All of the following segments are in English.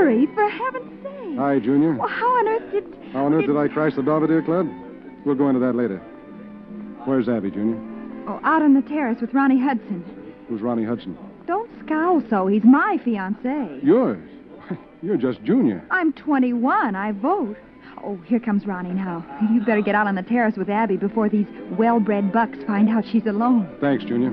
Corey, for heaven's sake. Hi, Junior. Well, how on earth did... How on earth did I crash the Belvedere Club? We'll go into that later. Where's Abby, Junior? Oh, out on the terrace with Ronnie Hudson. Who's Ronnie Hudson? Don't scowl so. He's my fiancé. Yours? You're just Junior. I'm 21. I vote. Oh, here comes Ronnie now. You better get out on the terrace with Abby before these well-bred bucks find out she's alone. Thanks, Junior.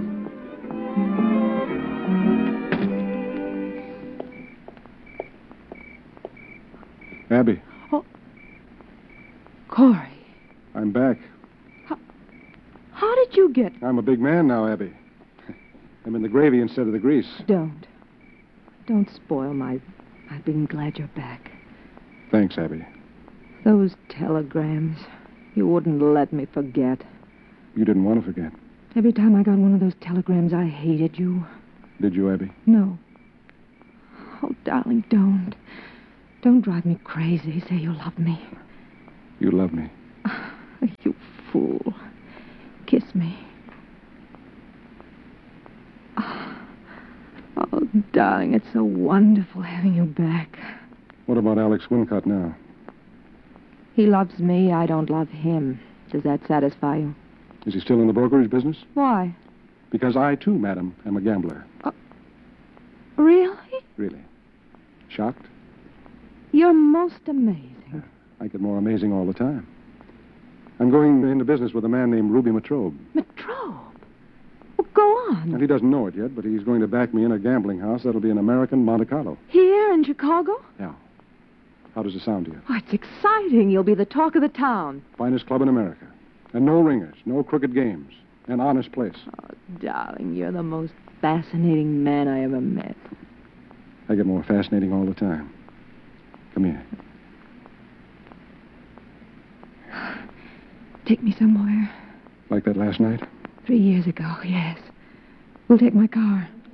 Abby. Oh. Corey. I'm back. How did you get... I'm a big man now, Abby. I'm in the gravy instead of the grease. Don't spoil my being glad you're back. Thanks, Abby. Those telegrams. You wouldn't let me forget. You didn't want to forget. Every time I got one of those telegrams, I hated you. Did you, Abby? No. Oh, darling, don't. Don't drive me crazy. Say you love me. You love me. You fool. Kiss me. Oh, darling, it's so wonderful having you back. What about Alex Wincott now? He loves me. I don't love him. Does that satisfy you? Is he still in the brokerage business? Why? Because I, too, madam, am a gambler. Really? Really. Shocked? You're most amazing. I get more amazing all the time. I'm going into business with a man named Ruby Matrobe. Matrobe? Well, go on. And he doesn't know it yet, but he's going to back me in a gambling house that'll be in American Monte Carlo. Here in Chicago? Yeah. How does it sound to you? Oh, it's exciting. You'll be the talk of the town. Finest club in America. And no ringers, no crooked games. An honest place. Oh, darling, you're the most fascinating man I ever met. I get more fascinating all the time. Come here. Take me somewhere. Like that last night? 3 years ago, yes. We'll take my car.